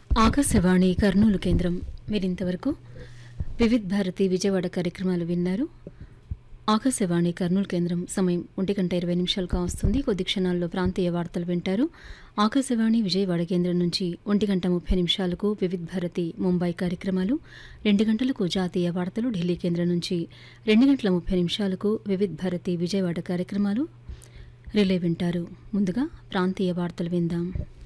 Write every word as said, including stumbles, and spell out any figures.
ఆకాశవాణి కర్నూలు కేంద్రం. మీరింతవరకు వివిధ్ భారతి విజయవాడ కార్యక్రమాలు విన్నారు. ఆకాశవాణి కర్నూలు కేంద్రం సమయం ఒంటి గంట ఇరవై నిమిషాలు కావస్తుంది. కొద్ది క్షణాల్లో ప్రాంతీయ వార్తలు వింటారు. ఆకాశవాణి విజయవాడ కేంద్రం నుంచి ఒంటి గంట ముప్పై నిమిషాలకు వివిధ్ భారతి ముంబై కార్యక్రమాలు, రెండు గంటలకు జాతీయ వార్తలు ఢిల్లీ కేంద్రం నుంచి, రెండు గంటల ముప్పై నిమిషాలకు వివిధ్ భారతి విజయవాడ కార్యక్రమాలు రిలే వింటారు. ముందుగా ప్రాంతీయ వార్తలు విందాం.